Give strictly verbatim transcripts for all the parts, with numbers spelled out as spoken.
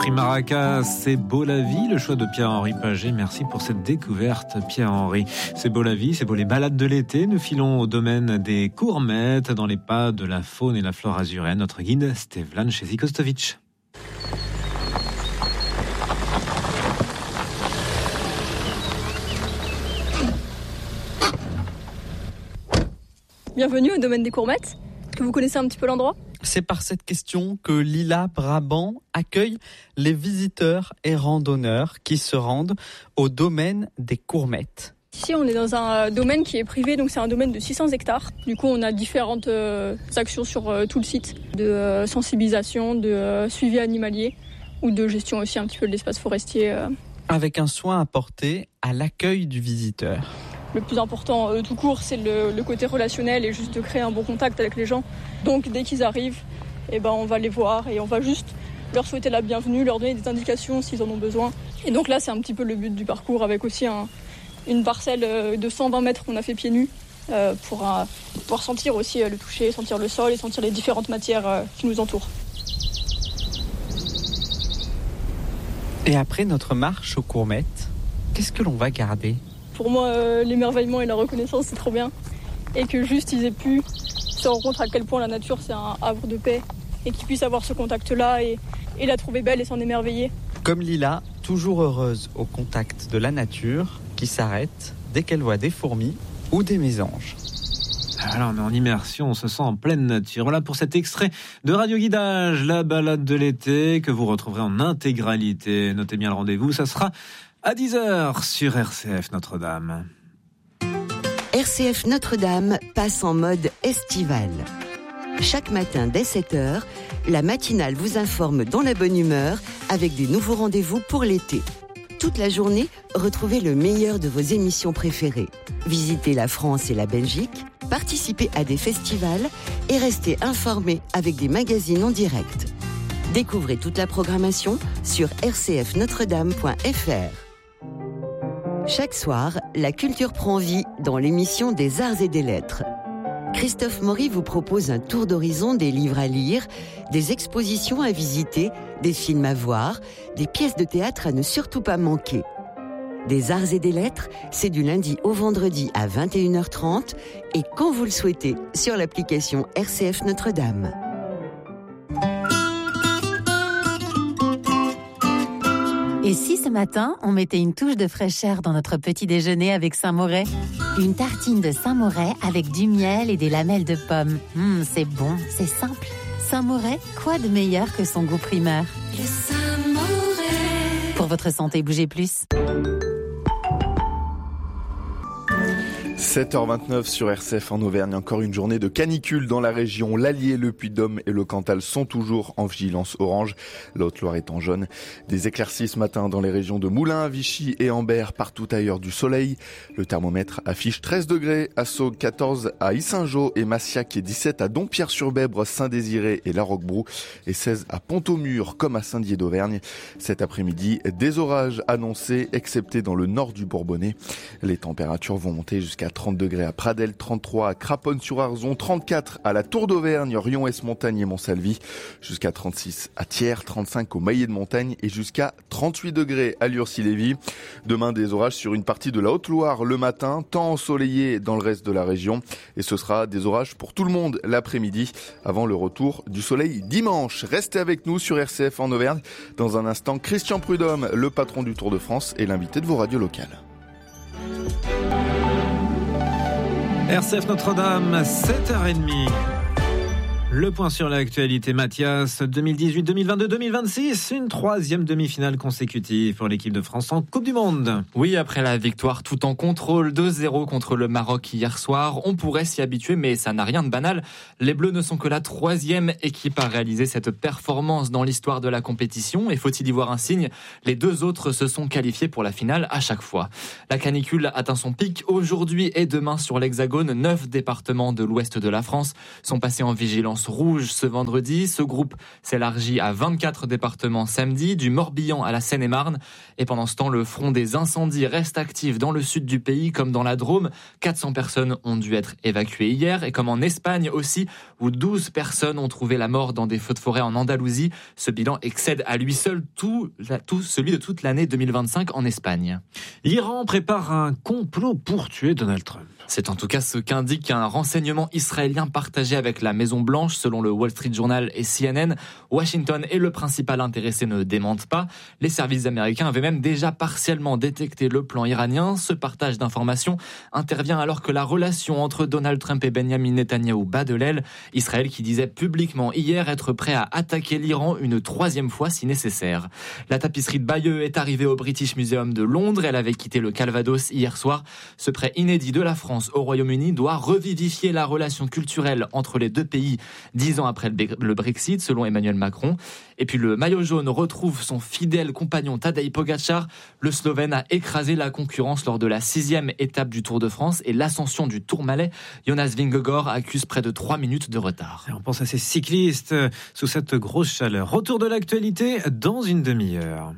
Fruits Maracas, c'est beau la vie, le choix de Pierre-Henri Paget. Merci pour cette découverte, Pierre-Henri. C'est beau la vie, c'est beau les balades de l'été. Nous filons au domaine des Courmettes, dans les pas de la faune et la flore azuréenne. Notre guide, Stevlan Chezikostovic. Bienvenue au domaine des Courmettes. Est-ce que vous connaissez un petit peu l'endroit ? C'est par cette question que Lila Brabant accueille les visiteurs et randonneurs qui se rendent au domaine des Courmettes. Ici, on est dans un domaine qui est privé, donc c'est un domaine de six cents hectares. Du coup, on a différentes euh, actions sur euh, tout le site, de euh, sensibilisation, de euh, suivi animalier ou de gestion aussi un petit peu de l'espace forestier. Euh. Avec un soin apporté à l'accueil du visiteur. Le plus important euh, tout court, c'est le, le côté relationnel et juste de créer un bon contact avec les gens. Donc dès qu'ils arrivent, eh ben, on va les voir et on va juste leur souhaiter la bienvenue, leur donner des indications s'ils en ont besoin. Et donc là, c'est un petit peu le but du parcours, avec aussi un, une parcelle de cent vingt mètres qu'on a fait pieds nus euh, pour euh, pouvoir sentir aussi euh, le toucher, sentir le sol et sentir les différentes matières euh, qui nous entourent. Et après notre marche aux Courmettes, qu'est-ce que l'on va garder ? Pour moi, euh, l'émerveillement et la reconnaissance, c'est trop bien. Et que juste ils aient pu se rendre compte à quel point la nature, c'est un havre de paix. Et qu'ils puissent avoir ce contact-là et, et la trouver belle et s'en émerveiller. Comme Lila, toujours heureuse au contact de la nature, qui s'arrête dès qu'elle voit des fourmis ou des mésanges. Alors on est en immersion, on se sent en pleine nature. Voilà pour cet extrait de Radio Guidage, la balade de l'été, que vous retrouverez en intégralité. Notez bien le rendez-vous, ça sera à dix heures sur R C F Notre-Dame. R C F Notre-Dame passe en mode estival. Chaque matin dès sept heures, la matinale vous informe dans la bonne humeur avec des nouveaux rendez-vous pour l'été. Toute la journée, retrouvez le meilleur de vos émissions préférées. Visitez la France et la Belgique, participez à des festivals et restez informés avec des magazines en direct. Découvrez toute la programmation sur r c f notre dame point f r. Chaque soir, la culture prend vie dans l'émission des Arts et des Lettres. Christophe Maury vous propose un tour d'horizon des livres à lire, des expositions à visiter, des films à voir, des pièces de théâtre à ne surtout pas manquer. Des Arts et des Lettres, c'est du lundi au vendredi à vingt et une heures trente et quand vous le souhaitez sur l'application R C F Notre-Dame. Et si ce matin, on mettait une touche de fraîcheur dans notre petit déjeuner avec Saint-Moret ? Une tartine de Saint-Moret avec du miel et des lamelles de pommes. Mmh, c'est bon, c'est simple. Saint-Moret, quoi de meilleur que son goût primeur ? Le Saint-Moret. Pour votre santé, bougez plus. sept heures vingt-neuf sur R C F en Auvergne. Encore une journée de canicule dans la région. L'Allier, le Puy-de-Dôme et le Cantal sont toujours en vigilance orange. La Haute-Loire est en jaune. Des éclaircies ce matin dans les régions de Moulins, Vichy et Ambert. Partout ailleurs du soleil. Le thermomètre affiche treize degrés à Sceaux, quatorze à Yssingeaux et Massiac et dix-sept à Dompierre-sur-Bèbre, Saint-Désiré et La Roquebrou et seize à Pont-au-Mur comme à Saint-Dié d'Auvergne. Cet après-midi, des orages annoncés, excepté dans le nord du Bourbonnais. Les températures vont monter jusqu'à trente degrés à Pradelles, trente-trois à Craponne-sur-Arzon, trente-quatre à la Tour d'Auvergne, Rion-Esmontagne et Montsalvi, jusqu'à trente-six à Thiers, trente-cinq au Maillet de Montagne et jusqu'à trente-huit degrés à Lurcy-Lévis. Demain, des orages sur une partie de la Haute-Loire le matin, temps ensoleillé dans le reste de la région et ce sera des orages pour tout le monde l'après-midi avant le retour du soleil dimanche. Restez avec nous sur R C F en Auvergne. Dans un instant, Christian Prudhomme, le patron du Tour de France et l'invité de vos radios locales. R C F Notre-Dame, sept heures trente. Le point sur l'actualité, Mathias, deux mille dix-huit, deux mille vingt-deux, deux mille vingt-six, une troisième demi-finale consécutive pour l'équipe de France en Coupe du Monde. Oui, après la victoire tout en contrôle deux zéro contre le Maroc hier soir, on pourrait s'y habituer, mais ça n'a rien de banal. Les Bleus ne sont que la troisième équipe à réaliser cette performance dans l'histoire de la compétition, et faut-il y voir un signe, les deux autres se sont qualifiés pour la finale à chaque fois. La canicule atteint son pic aujourd'hui et demain sur l'Hexagone. Neuf départements de l'ouest de la France sont passés en vigilance vigilance rouge ce vendredi. Ce groupe s'élargit à vingt-quatre départements samedi, du Morbihan à la Seine-et-Marne. Et pendant ce temps, le front des incendies reste actif dans le sud du pays comme dans la Drôme. quatre cents personnes ont dû être évacuées hier. Et comme en Espagne aussi, où douze personnes ont trouvé la mort dans des feux de forêt en Andalousie. Ce bilan excède à lui seul tout, tout celui de toute l'année deux mille vingt-cinq en Espagne. L'Iran prépare un complot pour tuer Donald Trump. C'est en tout cas ce qu'indique un renseignement israélien partagé avec la Maison-Blanche, selon le Wall Street Journal et C N N. Washington et le principal intéressé ne démentent pas. Les services américains avaient même déjà partiellement détecté le plan iranien. Ce partage d'informations intervient alors que la relation entre Donald Trump et Benjamin Netanyahou bat de l'aile. Israël qui disait publiquement hier être prêt à attaquer l'Iran une troisième fois si nécessaire. La tapisserie de Bayeux est arrivée au British Museum de Londres. Elle avait quitté le Calvados hier soir. Ce prêt inédit de la France au Royaume-Uni doit revivifier la relation culturelle entre les deux pays dix ans après le Brexit, selon Emmanuel Macron. Et puis le maillot jaune retrouve son fidèle compagnon Tadej Pogačar. Le Slovène a écrasé la concurrence lors de la sixième étape du Tour de France et l'ascension du Tourmalet. Jonas Vingegaard accuse près de trois minutes de retard. Et on pense à ces cyclistes sous cette grosse chaleur. Retour de l'actualité dans une demi-heure.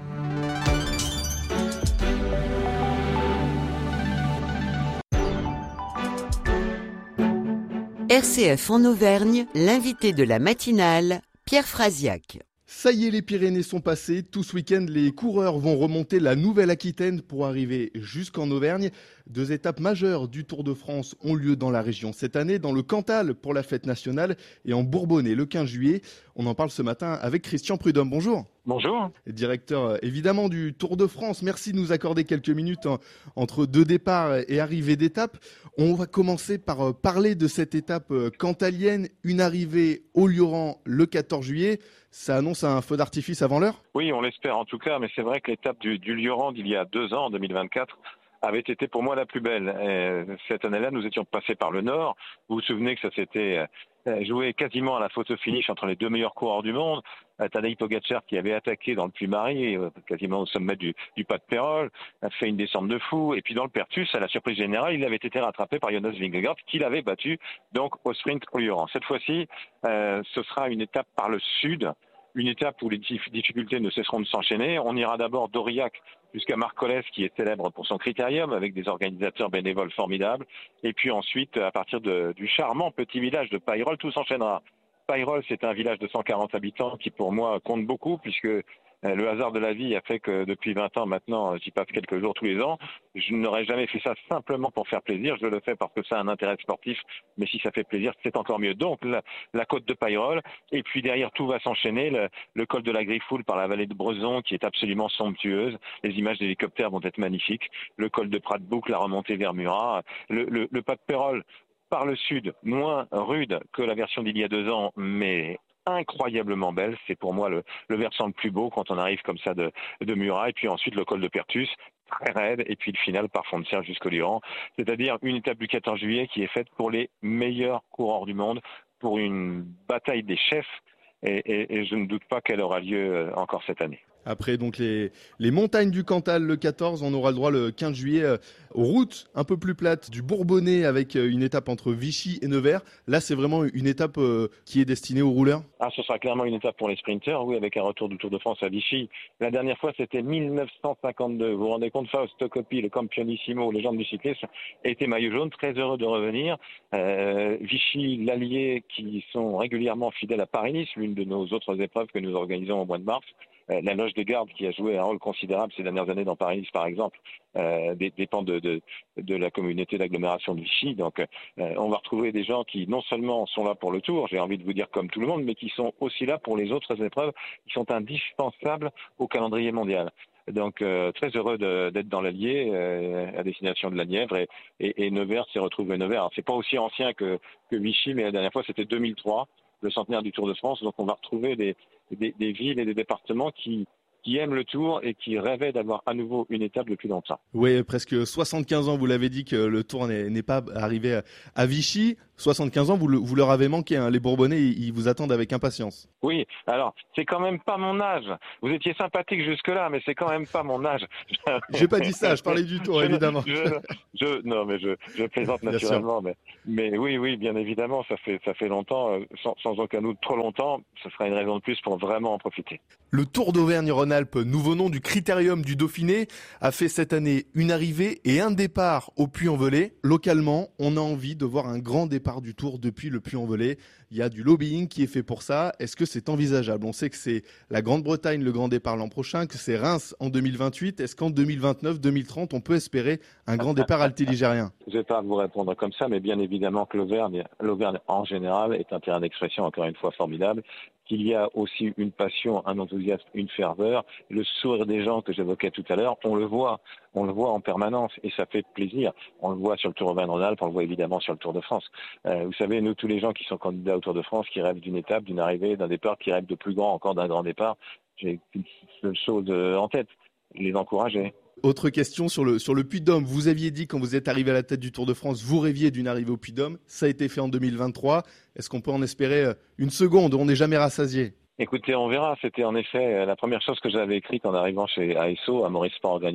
R C F en Auvergne, l'invité de la matinale, Pierre Frasiac. Ça y est, les Pyrénées sont passées. Tout ce week-end, les coureurs vont remonter la Nouvelle-Aquitaine pour arriver jusqu'en Auvergne. Deux étapes majeures du Tour de France ont lieu dans la région cette année, dans le Cantal pour la fête nationale et en Bourbonnais le quinze juillet. On en parle ce matin avec Christian Prudhomme. Bonjour. Bonjour. Directeur évidemment du Tour de France. Merci de nous accorder quelques minutes en, entre deux départs et arrivées d'étapes. On va commencer par parler de cette étape cantalienne, une arrivée au Lioran le quatorze juillet. Ça annonce un feu d'artifice avant l'heure ? Oui, on l'espère en tout cas, mais c'est vrai que l'étape du, du Lioran d'il y a deux ans, en deux mille vingt-quatre, avait été pour moi la plus belle. Et cette année-là, nous étions passés par le nord. Vous vous souvenez que ça s'était joué quasiment à la photo finish entre les deux meilleurs coureurs du monde. Tadej Pogačar qui avait attaqué dans le Puy-Marie, quasiment au sommet du, du pas de Pérol, a fait une descente de fou. Et puis dans le Pertus, à la surprise générale, il avait été rattrapé par Jonas Vingegaard, qui l'avait battu donc au sprint au Lioran. Cette fois-ci, euh, ce sera une étape par le sud, une étape où les difficultés ne cesseront de s'enchaîner. On ira d'abord d'Aurillac jusqu'à Marcoles, qui est célèbre pour son critérium, avec des organisateurs bénévoles formidables. Et puis ensuite, à partir de, du charmant petit village de Payrolles, tout s'enchaînera. Payrolles, c'est un village de cent quarante habitants qui, pour moi, compte beaucoup, puisque le hasard de la vie a fait que depuis vingt ans maintenant, j'y passe quelques jours tous les ans. Je n'aurais jamais fait ça simplement pour faire plaisir. Je le fais parce que ça a un intérêt sportif, mais si ça fait plaisir, c'est encore mieux. Donc, la, la côte de Payrolles, et puis derrière, tout va s'enchaîner. Le, le col de la Griffoule par la vallée de Brezon, qui est absolument somptueuse. Les images d'hélicoptères vont être magnifiques. Le col de Prat-de-Bouc, la remontée vers Murat. Le, le, le pas de Pérol par le sud, moins rude que la version d'il y a deux ans, mais incroyablement belle. C'est pour moi le, le versant le plus beau quand on arrive comme ça de, de Murat. Et puis ensuite le col de Pertus, très raide. Et puis le final par Fontserre jusqu'au Lioran. C'est-à-dire une étape du quatorze juillet qui est faite pour les meilleurs coureurs du monde, pour une bataille des chefs. Et, et, et je ne doute pas qu'elle aura lieu encore cette année. Après donc les, les montagnes du Cantal le quatorze, on aura le droit le quinze juillet euh, aux routes un peu plus plates du Bourbonnais avec euh, une étape entre Vichy et Nevers. Là, c'est vraiment une étape euh, qui est destinée aux rouleurs. Ah, ce sera clairement une étape pour les sprinteurs, oui, avec un retour du Tour de France à Vichy. La dernière fois, c'était mille neuf cent cinquante-deux. Vous vous rendez compte, Fausto Coppi, le campionissimo, légende du cyclisme, était maillot jaune, très heureux de revenir. Euh, Vichy, l'Allier, qui sont régulièrement fidèles à Paris-Nice, l'une de nos autres épreuves que nous organisons au mois de mars. La loge de garde qui a joué un rôle considérable ces dernières années dans Paris-Nice, par exemple, euh, dépend de, de, de la communauté d'agglomération de Vichy. Donc, euh, on va retrouver des gens qui non seulement sont là pour le Tour, j'ai envie de vous dire comme tout le monde, mais qui sont aussi là pour les autres épreuves qui sont indispensables au calendrier mondial. Donc, euh, très heureux de, d'être dans l'Allier, euh, à destination de la Nièvre, et, et, et Nevers s'est retrouvé Nevers. Alors, c'est pas aussi ancien que, que Vichy, mais la dernière fois, c'était deux mille trois, le centenaire du Tour de France. Donc, on va retrouver des Des, des villes et des départements qui, qui aiment le Tour et qui rêvaient d'avoir à nouveau une étape depuis longtemps. Oui, presque soixante-quinze ans, vous l'avez dit que le Tour n'est, n'est pas arrivé à Vichy. soixante-quinze ans, vous, le, vous leur avez manqué, hein. Les Bourbonnais, ils, ils vous attendent avec impatience. Oui, alors, c'est quand même pas mon âge. Vous étiez sympathique jusque-là, mais c'est quand même pas mon âge. J'ai pas dit ça, je parlais du tour, je, évidemment. Je, je, non, mais je, je plaisante naturellement. Mais, mais oui, oui, bien évidemment, ça fait, ça fait longtemps, euh, sans, sans aucun doute trop longtemps. Ce sera une raison de plus pour vraiment en profiter. Le Tour d'Auvergne-Rhône-Alpes, nouveau nom du Critérium du Dauphiné, a fait cette année une arrivée et un départ au Puy-en-Velay. Localement, on a envie de voir un grand départ du Tour depuis le Puy-en-Velay. Il y a du lobbying qui est fait pour ça. Est-ce que c'est envisageable? On sait que c'est la Grande-Bretagne le grand départ l'an prochain, que c'est Reims en deux mille vingt-huit. Est-ce qu'en deux mille vingt-neuf, deux mille trente, on peut espérer un grand départ altiligérien? Je ne vais pas vous répondre comme ça, mais bien évidemment que l'Auvergne, l'Auvergne en général est un terrain d'expression encore une fois formidable. Qu'il y a aussi une passion, un enthousiasme, une ferveur, le sourire des gens que j'évoquais tout à l'heure, on le voit, on le voit en permanence et ça fait plaisir. On le voit sur le Tour Auvergne-Rhône-Alpes, on le voit évidemment sur le Tour de France. Euh, vous savez, nous tous les gens qui sont candidats au Tour de France, qui rêvent d'une étape, d'une arrivée, d'un départ, qui rêvent de plus grand, encore d'un grand départ, j'ai une seule chose en tête, les encourager. Autre question sur le, sur le Puy-de-Dôme. Vous aviez dit quand vous êtes arrivé à la tête du Tour de France, vous rêviez d'une arrivée au Puy-de-Dôme. Ça a été fait en deux mille vingt-trois. Est-ce qu'on peut en espérer une seconde? On n'est jamais rassasié. Écoutez, on verra. C'était en effet la première chose que j'avais écrite en arrivant chez A S O, à Maurice Sport Organisé.